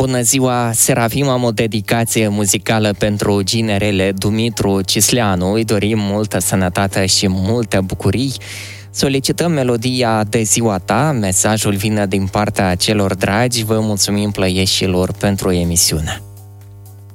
Bună ziua, Serafim, am o dedicație muzicală pentru ginerele Dumitru Cisleanu. Îi dorim multă sănătate și multe bucurii. Solicităm melodia De ziua ta, mesajul vine din partea celor dragi. Vă mulțumim, plăieșilor, pentru emisiune.